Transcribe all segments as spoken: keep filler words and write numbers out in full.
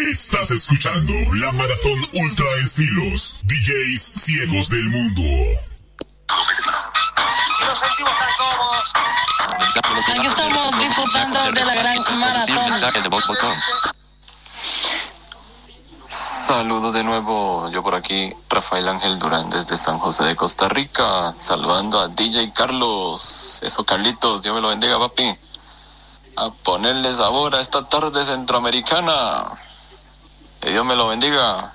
Estás escuchando la Maratón Ultra Estilos, D Js ciegos del mundo. Aquí estamos disfrutando de la gran maratón. Saludos de nuevo, yo por aquí, Rafael Ángel Durán desde San José de Costa Rica, saludando a D J Carlos. Eso, Carlitos, Dios me lo bendiga, papi. A ponerle sabor a esta tarde centroamericana. Que Dios me lo bendiga.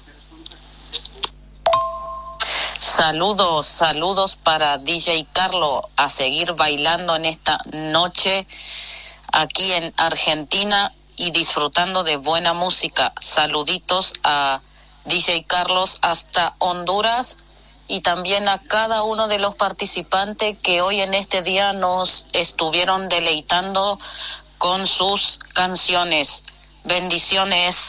Saludos, saludos para D J Carlos, a seguir bailando en esta noche aquí en Argentina y disfrutando de buena música. Saluditos a D J Carlos hasta Honduras y también a cada uno de los participantes que hoy en este día nos estuvieron deleitando con sus canciones. Bendiciones.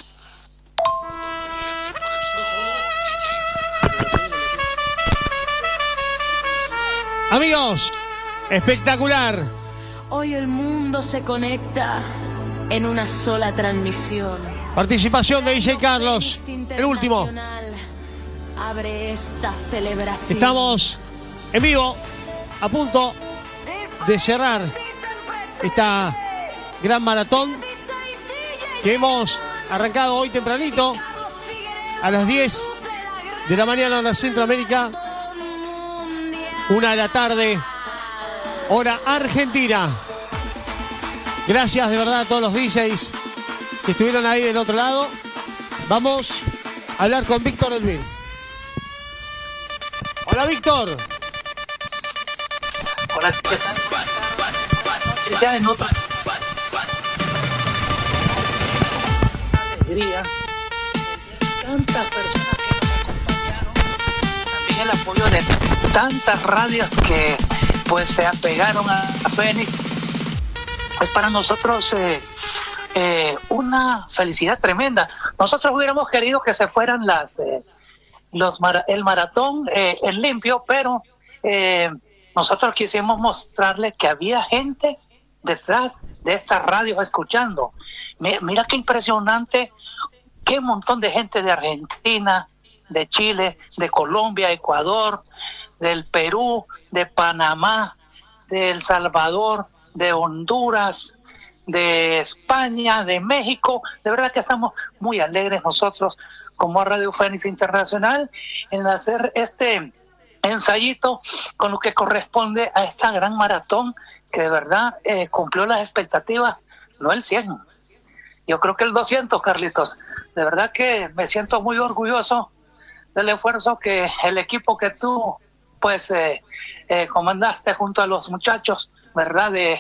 Amigos, espectacular. Hoy el mundo se conecta en una sola transmisión. Participación de D J Carlos, el último. Abre esta celebración. Estamos en vivo, a punto de cerrar esta gran maratón que hemos arrancado hoy tempranito a las diez de la mañana en la Centroamérica. Una de la tarde, hora argentina. Gracias de verdad a todos los D Js que estuvieron ahí del otro lado. Vamos a hablar con Víctor Elvin. Hola, Víctor. Hola, ¿qué tal? Ya en otra alegría, tantas personas que nos acompañaron, también el apoyo de tantas radios que pues se apegaron a, a Fénix. Es para nosotros eh, eh, una felicidad tremenda. Nosotros hubiéramos querido que se fueran las eh, los mar- el maratón eh, en limpio, pero eh, nosotros quisimos mostrarles que había gente detrás de estas radios escuchando. Mi- mira qué impresionante, qué montón de gente de Argentina, de Chile, de Colombia, Ecuador, del Perú, de Panamá, de El Salvador, de Honduras, de España, de México. De verdad que estamos muy alegres nosotros como Radio Fénix Internacional en hacer este ensayito con lo que corresponde a esta gran maratón que de verdad eh, cumplió las expectativas, no el cien. Yo creo que el doscientos, Carlitos. De verdad que me siento muy orgulloso del esfuerzo que el equipo que tú pues eh, eh, comandaste junto a los muchachos, ¿verdad? De,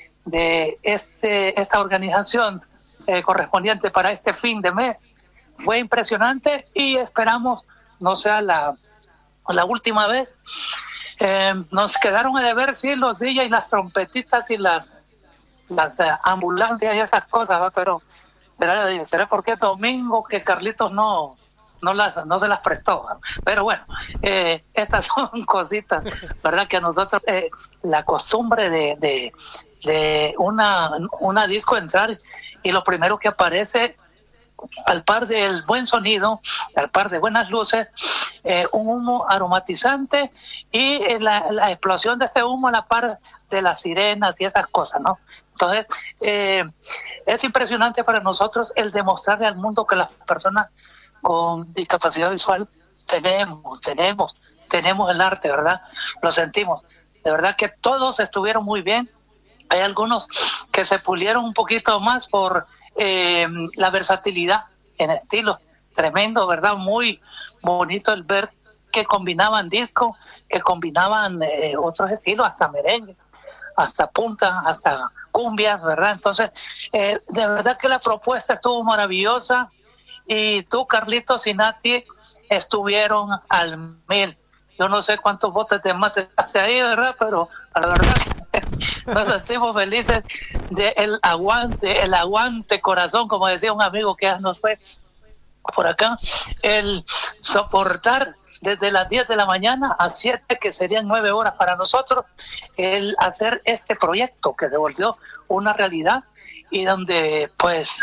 de este, esta organización eh, correspondiente para este fin de mes. Fue impresionante y esperamos no sea la, la última vez. Eh, nos quedaron a deber, sí, los D Js y las trompetitas y las, las eh, ambulancias y esas cosas, ¿va? Pero será, será porque domingo que Carlitos no... No, las, no se las prestó, pero bueno, eh, estas son cositas, ¿verdad? Que a nosotros eh, la costumbre de, de, de una, una disco entrar y lo primero que aparece al par del buen sonido, al par de buenas luces, eh, un humo aromatizante y eh, la, la explosión de ese humo a la par de las sirenas y esas cosas, ¿no? Entonces, eh, es impresionante para nosotros el demostrarle al mundo que las personas con discapacidad visual tenemos, tenemos, tenemos el arte, ¿verdad? Lo sentimos. De verdad que todos estuvieron muy bien. Hay algunos que se pulieron un poquito más por eh, la versatilidad en estilo. Tremendo, ¿verdad? Muy bonito el ver que combinaban disco, que combinaban eh, otros estilos, hasta merengue, hasta punta, hasta cumbias, ¿verdad? Entonces, eh, de verdad que la propuesta estuvo maravillosa. Y tú, Carlitos y Nati, estuvieron al mil. Yo no sé cuántos botes de más dejaste ahí, ¿verdad? Pero la verdad nos sentimos felices del aguante, el aguante corazón, como decía un amigo que ya nos fue por acá, el soportar desde las diez de la mañana a siete, que serían nueve horas para nosotros, el hacer este proyecto que se volvió una realidad y donde pues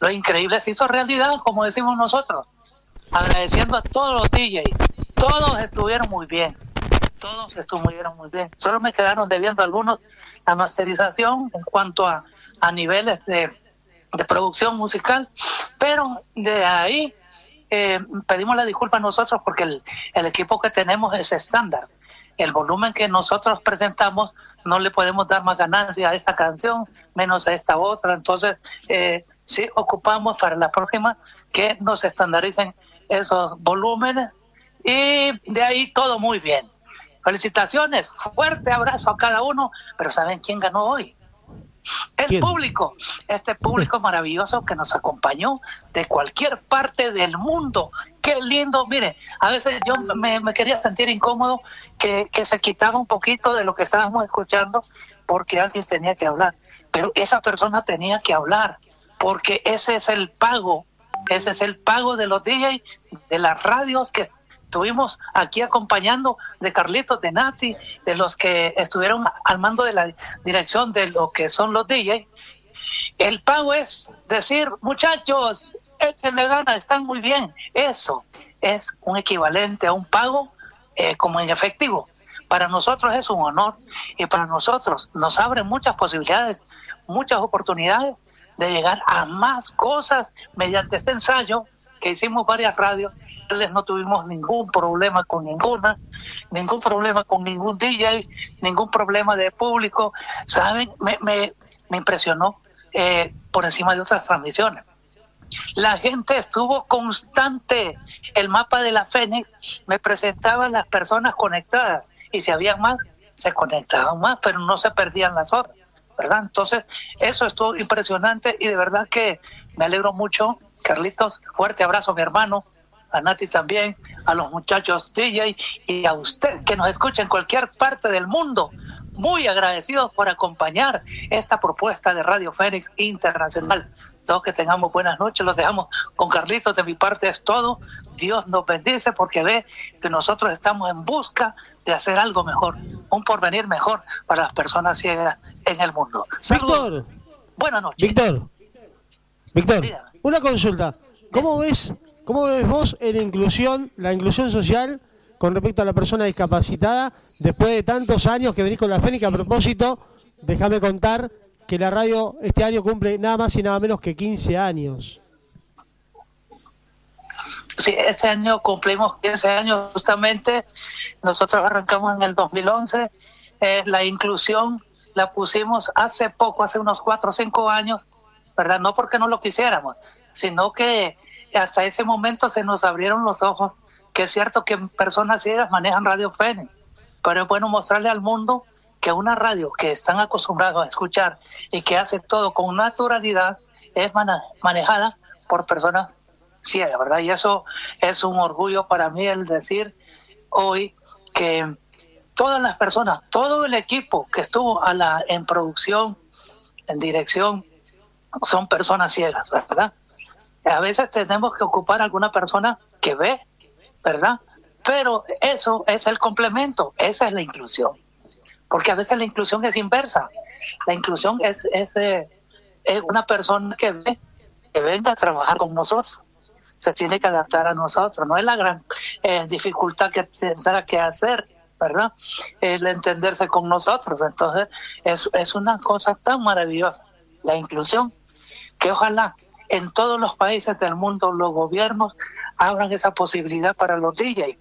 lo increíble se hizo realidad, como decimos nosotros, agradeciendo a todos los D Js. Todos estuvieron muy bien, todos estuvieron muy bien. Solo me quedaron debiendo algunos la masterización en cuanto a, a niveles de, de producción musical, pero de ahí eh, pedimos la disculpa a nosotros porque el, el equipo que tenemos es estándar. El volumen que nosotros presentamos no le podemos dar más ganancia a esta canción, menos a esta otra. Entonces, eh, sí ocupamos para la próxima que nos estandaricen esos volúmenes y de ahí todo muy bien. Felicitaciones, fuerte abrazo a cada uno, pero ¿saben quién ganó hoy? El ¿Quién? Público, este público maravilloso que nos acompañó de cualquier parte del mundo. Qué lindo, mire, a veces yo me, me quería sentir incómodo que, que se quitaba un poquito de lo que estábamos escuchando porque alguien tenía que hablar, pero esa persona tenía que hablar porque ese es el pago, ese es el pago de los D Js, de las radios que estuvimos aquí acompañando, de Carlitos, de Nati, de los que estuvieron al mando de la dirección de lo que son los D Js. El pago es decir, muchachos, échenle ganas, están muy bien. Eso es un equivalente a un pago eh, como en efectivo. Para nosotros es un honor y para nosotros nos abre muchas posibilidades, muchas oportunidades de llegar a más cosas mediante este ensayo que hicimos varias radios. No tuvimos ningún problema con ninguna, ningún problema con ningún D J, ningún problema de público. ¿Saben? Me, me, me impresionó eh, por encima de otras transmisiones. La gente estuvo constante. El mapa de la Fénix me presentaba las personas conectadas y si había más, se conectaban más, pero no se perdían las horas, ¿verdad? Entonces, eso estuvo impresionante y de verdad que me alegro mucho. Carlitos, fuerte abrazo, mi hermano. A Nati también, a los muchachos D J y a usted que nos escucha en cualquier parte del mundo. Muy agradecidos por acompañar esta propuesta de Radio Fénix Internacional. Todos que tengamos buenas noches, los dejamos con Carlitos. De mi parte es todo. Dios nos bendice porque ve que nosotros estamos en busca de hacer algo mejor, un porvenir mejor para las personas ciegas en el mundo. Víctor, buenas noches. Víctor, Víctor, Dígame. Una consulta. ¿Cómo ves, cómo ves vos en la inclusión, la inclusión social con respecto a la persona discapacitada después de tantos años que venís con la Fénix? A propósito, déjame contar que la radio este año cumple nada más y nada menos que quince años. Sí, este año cumplimos quince años justamente. Nosotros arrancamos en el dos mil once. Eh, la inclusión la pusimos hace poco, hace unos cuatro o cinco años, ¿verdad? No porque no lo quisiéramos, sino que hasta ese momento se nos abrieron los ojos, que es cierto que personas ciegas manejan Radio Fénix, pero es bueno mostrarle al mundo que una radio que están acostumbrados a escuchar y que hace todo con naturalidad es man- manejada por personas ciegas, ¿verdad? Y eso es un orgullo para mí el decir hoy que todas las personas, todo el equipo que estuvo a la en producción, en dirección, son personas ciegas, ¿verdad? A veces tenemos que ocupar a alguna persona que ve, ¿verdad? Pero eso es el complemento, esa es la inclusión. Porque a veces la inclusión es inversa. La inclusión es, es, eh, es una persona que ve, que venga a trabajar con nosotros. Se tiene que adaptar a nosotros. No es la gran eh, dificultad que tendrá que hacer, ¿verdad? El entenderse con nosotros. Entonces, es, es una cosa tan maravillosa, la inclusión, que ojalá en todos los países del mundo los gobiernos abran esa posibilidad para los D Js,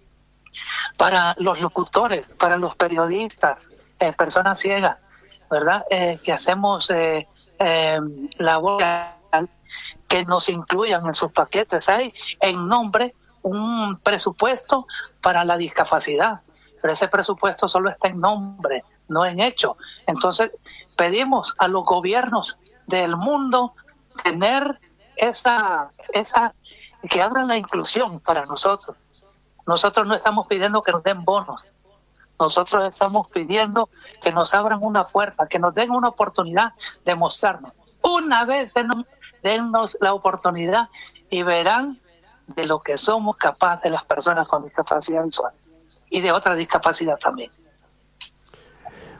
para los locutores, para los periodistas, eh, personas ciegas, ¿verdad? Eh, que hacemos eh, eh, labor, que nos incluyan en sus paquetes. Hay en nombre un presupuesto para la discapacidad, pero ese presupuesto solo está en nombre, no en hecho. Entonces pedimos a los gobiernos del mundo tener esa, esa, que abran la inclusión para nosotros. Nosotros no estamos pidiendo que nos den bonos, nosotros estamos pidiendo que nos abran una fuerza, que nos den una oportunidad de mostrarnos. Una vez dennos la oportunidad y verán de lo que somos capaces las personas con discapacidad visual y de otra discapacidad también.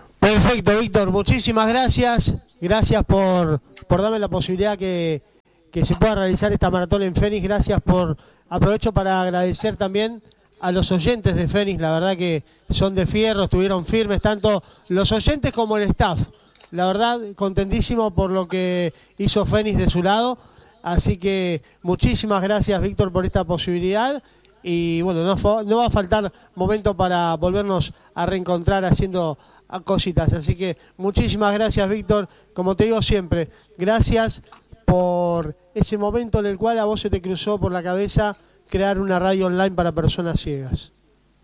Perfecto, Víctor, muchísimas gracias. Gracias por, por darme la posibilidad que, que se pueda realizar esta maratón en Fénix. Gracias por... Aprovecho para agradecer también a los oyentes de Fénix, la verdad que son de fierro, estuvieron firmes, tanto los oyentes como el staff. La verdad, contentísimo por lo que hizo Fénix de su lado. Así que muchísimas gracias, Víctor, por esta posibilidad. Y bueno, no, no va a faltar momento para volvernos a reencontrar haciendo cositas. Así que muchísimas gracias, Víctor. Como te digo siempre, gracias por ese momento en el cual a vos se te cruzó por la cabeza crear una radio online para personas ciegas.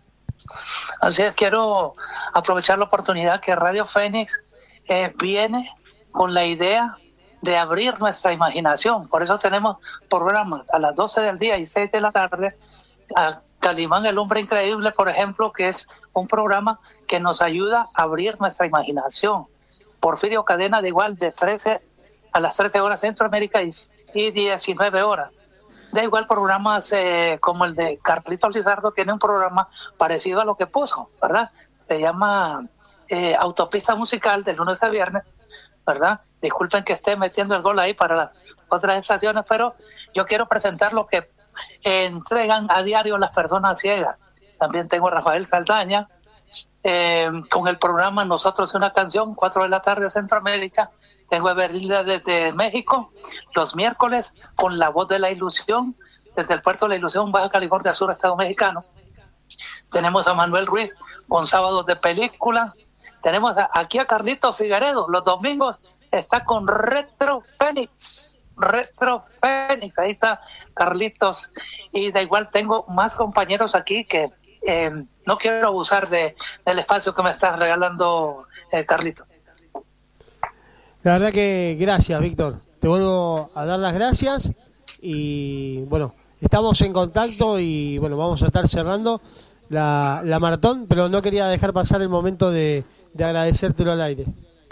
Así es, quiero aprovechar la oportunidad que Radio Fénix eh, viene con la idea de abrir nuestra imaginación. Por eso tenemos programas a las doce del día y seis de la tarde. A Calimán, el hombre increíble, por ejemplo, que es un programa que nos ayuda a abrir nuestra imaginación. Porfirio Cadena, de igual, de trece a las trece horas Centroamérica y, y diecinueve horas. De igual, programas eh, como el de Carlitos Lizardo tiene un programa parecido a lo que puso, ¿verdad? Se llama eh, Autopista Musical, de lunes a viernes, ¿verdad? Disculpen que esté metiendo el gol ahí para las otras estaciones, pero yo quiero presentar lo que eh, entregan a diario las personas ciegas. También tengo a Rafael Saldaña, eh, con el programa Nosotros una canción, cuatro de la tarde Centroamérica. Tengo a Berilda desde México, los miércoles con La Voz de la Ilusión, desde el Puerto de la Ilusión, Baja California Sur, Estado Mexicano. Tenemos a Manuel Ruiz con Sábados de Película. Tenemos a, aquí a Carlitos Figueredo, los domingos está con Retro Fénix. Retro Fénix, ahí está Carlitos. Y de igual tengo más compañeros aquí que eh, no quiero abusar de, del espacio que me estás regalando, eh, Carlitos. La verdad que gracias, Víctor. Te vuelvo a dar las gracias y bueno, estamos en contacto y bueno, vamos a estar cerrando la, la maratón, pero no quería dejar pasar el momento de, de agradecértelo al aire.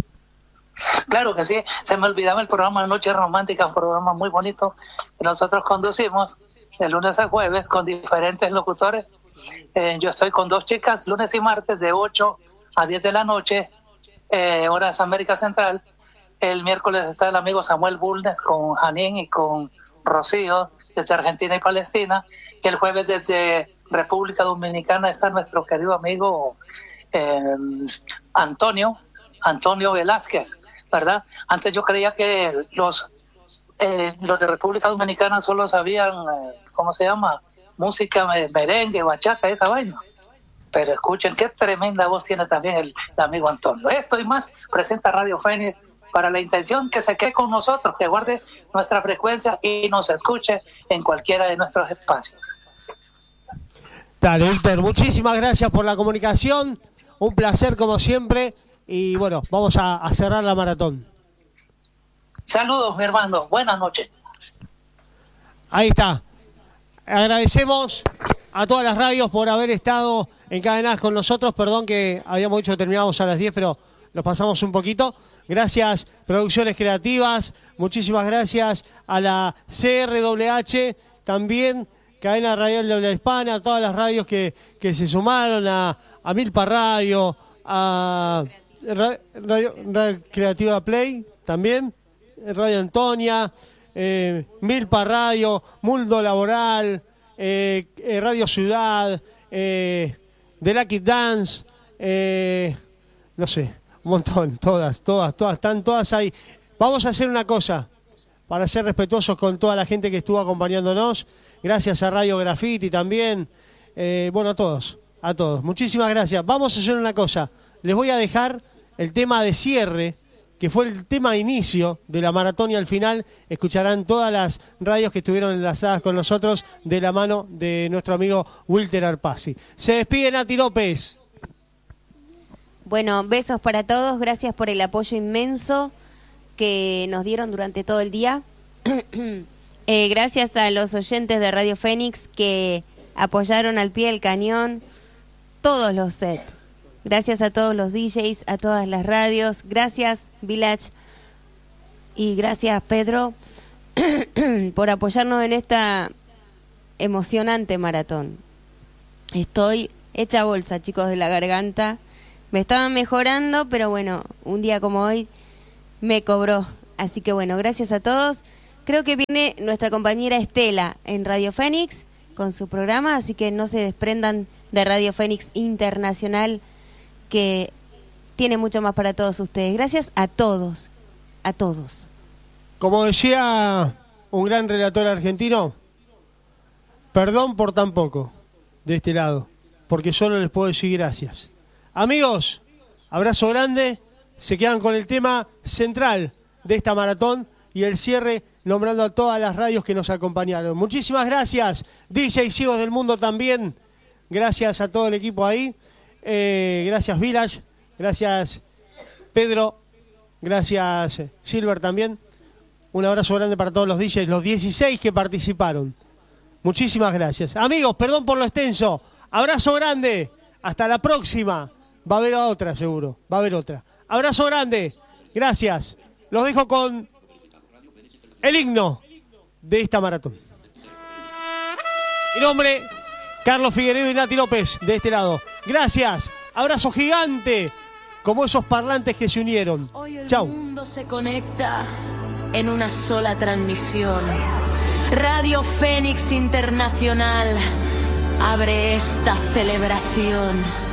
Claro que sí, se me olvidaba el programa Noche Romántica, un programa muy bonito que nosotros conducimos de lunes a jueves con diferentes locutores. Eh, yo estoy con dos chicas, lunes y martes de ocho a diez de la noche, eh, horas América Central. El miércoles está el amigo Samuel Bulnes con Janín y con Rocío desde Argentina y Palestina. Y el jueves desde República Dominicana está nuestro querido amigo eh, Antonio, Antonio Velázquez, ¿verdad? Antes yo creía que los, eh, los de República Dominicana solo sabían, eh, ¿cómo se llama? Música, merengue, bachata, esa vaina. Pero escuchen qué tremenda voz tiene también el, el amigo Antonio. Esto y más presenta Radio Fénix para la intención que se quede con nosotros, que guarde nuestra frecuencia y nos escuche en cualquiera de nuestros espacios. Dale, Víctor, muchísimas gracias por la comunicación, un placer como siempre y bueno, vamos a, a cerrar la maratón. Saludos, mi hermano, buenas noches. Ahí está, agradecemos a todas las radios por haber estado encadenadas con nosotros, perdón que habíamos dicho que terminábamos a las diez, pero nos pasamos un poquito. Gracias, Producciones Creativas, muchísimas gracias a la C R W H, también Cadena Radial de Habla Hispana, a todas las radios que, que se sumaron, a, a Milpa Radio, a Radio, Radio, Radio Creativa Play, también, Radio Antonia, eh, Milpa Radio, Mundo Laboral, eh, eh, Radio Ciudad, eh, The Lucky Dance, eh, no sé, un montón, todas, todas, todas, están todas ahí. Vamos a hacer una cosa, para ser respetuosos con toda la gente que estuvo acompañándonos. Gracias a Radio Graffiti también. Eh, bueno, a todos, a todos. Muchísimas gracias. Vamos a hacer una cosa. Les voy a dejar el tema de cierre, que fue el tema de inicio de la maratón y al final escucharán todas las radios que estuvieron enlazadas con nosotros de la mano de nuestro amigo Wilter Arpasi. Se despide Nati López. Bueno, besos para todos, gracias por el apoyo inmenso que nos dieron durante todo el día. eh, gracias a los oyentes de Radio Fénix que apoyaron al pie del cañón todos los sets. Gracias a todos los D Js, a todas las radios. Gracias, Village. Y gracias, Pedro, por apoyarnos en esta emocionante maratón. Estoy hecha bolsa, chicos, de la garganta. Me estaban mejorando, pero bueno, un día como hoy me cobró. Así que bueno, gracias a todos. creo que viene nuestra compañera Estela en Radio Fénix con su programa, así que no se desprendan de Radio Fénix Internacional, que tiene mucho más para todos ustedes. Gracias a todos, a todos. Como decía un gran relator argentino, perdón por tan poco de este lado, porque solo les puedo decir gracias. Amigos, abrazo grande, se quedan con el tema central de esta maratón y el cierre nombrando a todas las radios que nos acompañaron. Muchísimas gracias, D J Ciegos del Mundo también, gracias a todo el equipo ahí, eh, gracias Village, gracias Pedro, gracias Silver también. Un abrazo grande para todos los D Js, los dieciséis que participaron. Muchísimas gracias. Amigos, perdón por lo extenso. Abrazo grande. Hasta la próxima. Va a haber otra, seguro. Va a haber otra. Abrazo grande. Gracias. Los dejo con el himno de esta maratón. Mi nombre, Carlos Figueredo y Nati López, de este lado. Gracias. Abrazo gigante. Como esos parlantes que se unieron. Chau. El mundo se conecta en una sola transmisión. Radio Fénix Internacional abre esta celebración.